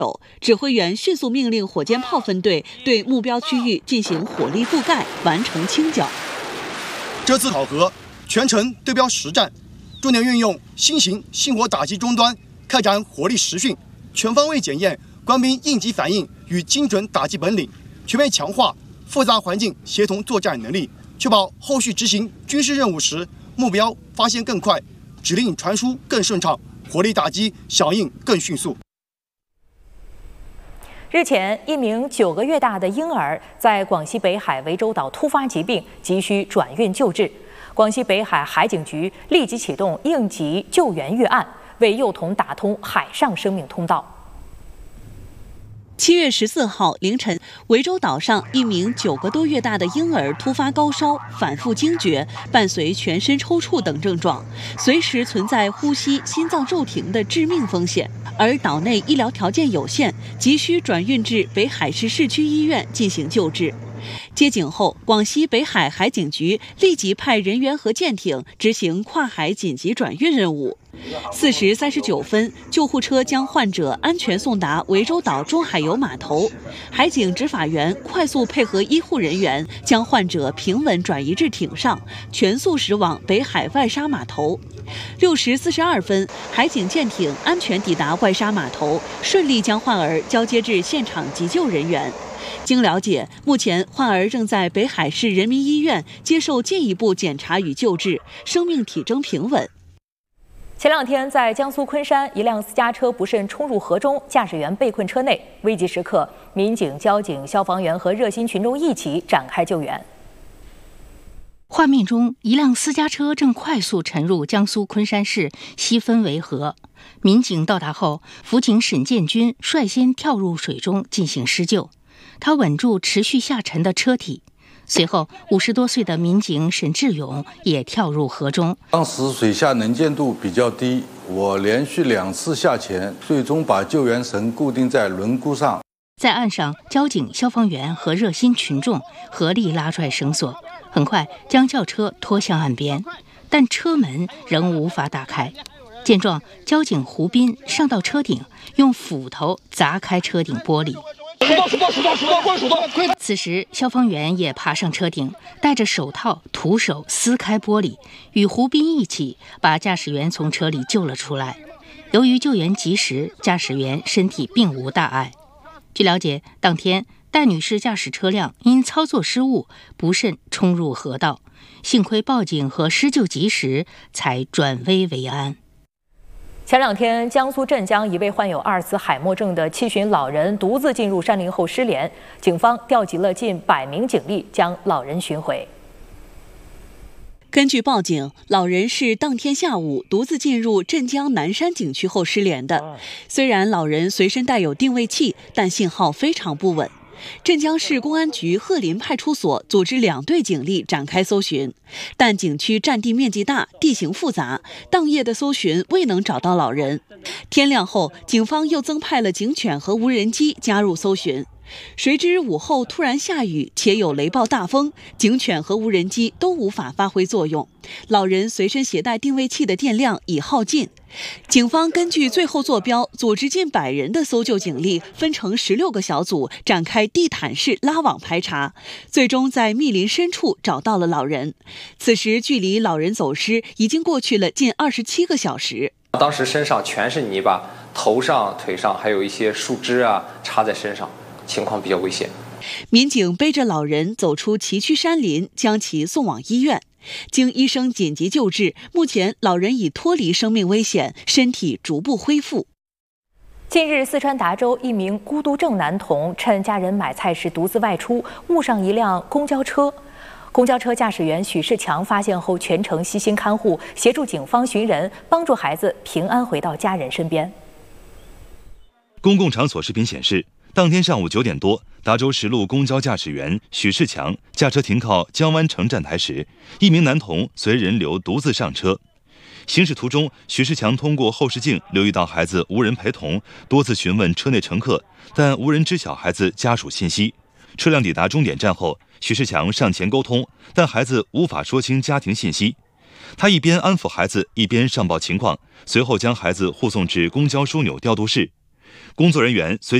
指挥员迅速命令火箭炮分队对目标区域进行火力覆盖，完成清剿。 这次考核全程对标实战，重点运用新型信火打击终端开展火力实训，全方位检验官兵应急反应与精准打击本领，全面强化复杂环境协同作战能力，确保后续执行军事任务时目标发现更快，指令传输更顺畅，火力打击响应更迅速。 日前，一名9个月大的婴儿在广西北海涠洲岛突发疾病，急需转运救治。广西北海海警局立即启动应急救援预案，为幼童打通海上生命通道。 7月14号凌晨，涠洲岛上一名9个多月大的婴儿突发高烧、反复惊厥，伴随全身抽搐等症状，随时存在呼吸、心脏骤停的致命风险。而岛内医疗条件有限，急需转运至北海市市区医院进行救治。接警后，广西北海海警局立即派人员和舰艇执行跨海紧急转运任务。4时39分，救护车将患者安全送达涠洲岛中海油码头，海警执法员快速配合医护人员，将患者平稳转移至艇上，全速驶往北海外沙码头。6时42分，海警舰艇安全抵达外沙码头，顺利将患儿交接至现场急救人员。经了解，目前患儿正在北海市人民医院接受进一步检查与救治，生命体征平稳。 前两天，在江苏昆山，一辆私家车不慎冲入河中，驾驶员被困车内。危急时刻，民警、交警、消防员和热心群众一起展开救援。 画面中，一辆私家车正快速沉入江苏昆山市西分围河。民警到达后，辅警沈建军率先跳入水中进行施救，他稳住持续下沉的车体。随后，50多岁的民警沈志勇也跳入河中。 当时水下能见度比较低，我连续2次下潜，最终把救援绳固定在轮毂上。 在岸上，交警、消防员和热心群众合力拉拽绳索，很快将轿车拖向岸边，但车门仍无法打开。见状，交警胡斌上到车顶，用斧头砸开车顶玻璃。此时，消防员也爬上车顶，戴着手套，徒手撕开玻璃，与胡斌一起把驾驶员从车里救了出来。由于救援及时，驾驶员身体并无大碍。据了解，当天戴女士驾驶车辆因操作失误，不慎冲入河道，幸亏报警和施救及时，才转危为安。 前两天，江苏镇江一位患有2次海默症的70旬老人独自进入山林后失联，警方调集了近100名警力将老人寻回。 根据报警，老人是当天下午独自进入镇江南山景区后失联的。虽然老人随身带有定位器，但信号非常不稳。镇江市公安局鹤林派出所组织2队警力展开搜寻，但景区占地面积大，地形复杂，当夜的搜寻未能找到老人。天亮后，警方又增派了警犬和无人机加入搜寻。谁知午后突然下雨，且有雷暴大风，警犬和无人机都无法发挥作用。老人随身携带定位器的电量已耗尽。警方根据最后坐标，组织近100人的搜救警力，分成16个小组，展开地毯式拉网排查，最终在密林深处找到了老人。此时距离老人走失已经过去了近27个小时。 当时身上全是泥巴，头上、腿上还有一些树枝啊插在身上，情况比较危险。 民警背着老人走出崎岖山林，将其送往医院。经医生紧急救治，目前老人已脱离生命危险，身体逐步恢复。 近日，四川达州一名孤独症男童趁家人买菜时独自外出，误上一辆公交车。公交车驾驶员许世强发现后，全程悉心看护，协助警方寻人，帮助孩子平安回到家人身边。 公共场所视频显示，当天上午9点多，达州10路公交驾驶员许世强驾车停靠江湾城站台时，一名男童随人流独自上车。行驶途中，许世强通过后视镜留意到孩子无人陪同，多次询问车内乘客，但无人知晓孩子家属信息。车辆抵达终点站后，许世强上前沟通，但孩子无法说清家庭信息。他一边安抚孩子，一边上报情况，随后将孩子护送至公交枢纽调度室。 工作人员随